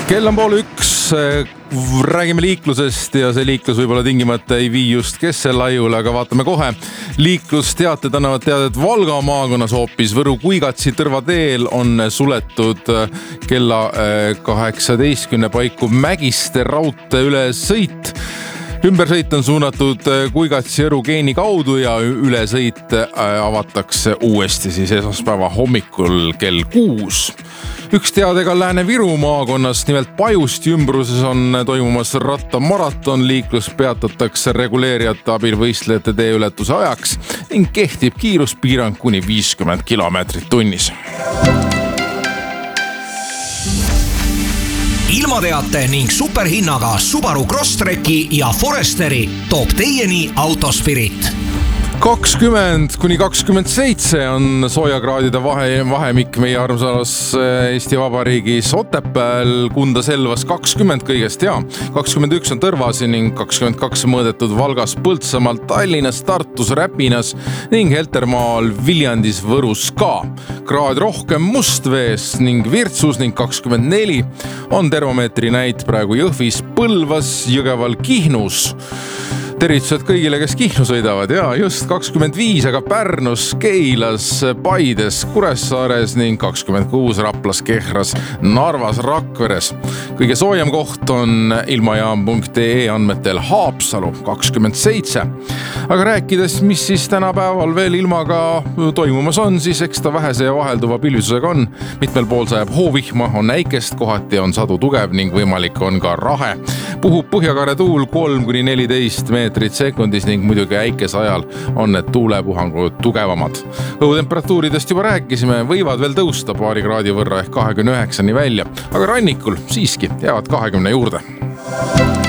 Kell on 12:30, räägime liiklusest ja see liiklus võib-olla tingimata ei vii just Kessel-Laiule, aga vaatame kohe. Liiklusteated annavad teada, et Valga maakonnas hoopis Võru-Kuigatsi Tõrvateel on suletud kella 18 paiku Mägiste raudtee ülesõit. Ümbersõit on suunatud Kuigatsi-Õru geeni kaudu ja ülesõit avatakse uuesti siis esmaspäeva hommikul kell 6. Üks teade ka Lääne-Viru maakonnas, nimelt Pajusti ümbruses on toimumas rattamaraton. Liiklus peatatakse reguleerijate abil võistlejate teeületuse ajaks ning kehtib kiiruspiirang kuni 50 kilomeetrit tunnis. Ilmateate ning superhinnaga Subaru Crosstreki ja Foresteri toob teieni Autospirit. 20 kuni 27 on soojakraadide vahemik meie armsalas Eesti Vabariigis. Otepääl, Kunda, Selvas 20 kõigest ja 21 on Tõrvasi ning 22 mõõdetud Valgas, Põltsamaal, Tallinnas, Tartus, Räpinas ning Heltermaal, Viljandis, Võrus ka. Kraad rohkem Mustvees ning Virtsus ning 24 on termomeetri näit praegu Jõhvis, Põlvas, Jõgeval, Kihnus. Tervitused kõigile, kes Kihnu sõidavad. Ja just 25, aga Pärnus, Keilas, Paides, Kuressaares ning 26 Raplas, Kehras, Narvas, Rakveres. Kõige soojem koht on ilmajaam.ee andmetel Haapsalu 27. Aga rääkides, mis siis tänapäeval veel ilmaga toimumas on, siis eks ta vähese ja vahelduva pilvisusega on. Mitmel pool sajab hoovihma, on näikest, kohati on sadu tugev ning võimalik on ka rahe. Puhub põhjakare tuul 3-14 meetrit sekundis ning muidugi äikese ajal on need tuulepuhangud tugevamad. Õhutemperatuuridest juba rääkisime, võivad veel tõusta paari kraadi võrra ehk 29 välja, aga rannikul siiski jäävad 20 juurde.